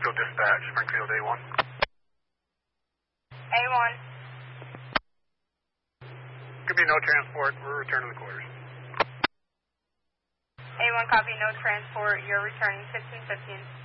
Springfield Dispatch, Springfield A1. A1. Could be no transport. We're returning the quarters. A1 copy, no transport. You're returning 1515.